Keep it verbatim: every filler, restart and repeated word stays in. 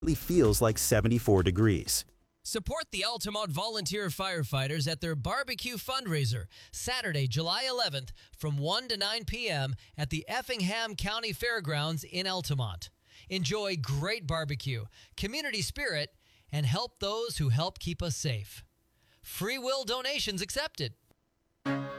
It feels like seventy-four degrees. Support the Altamont volunteer firefighters at their barbecue fundraiser, Saturday, July eleventh, from one to nine p.m. at the Effingham County Fairgrounds in Altamont. Enjoy great barbecue, community spirit, and help those who help keep us safe. Free will donations accepted.